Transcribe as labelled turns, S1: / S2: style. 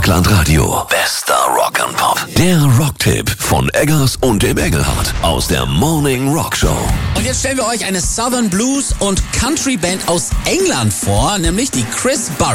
S1: Dreieckland Radio. Bester Rock'n'Pop. Der Rocktipp von Eggers und dem Engelhardt aus der Morning Rock Show.
S2: Und jetzt stellen wir euch eine Southern Blues und Country Band aus England vor, nämlich die Chris Burrows.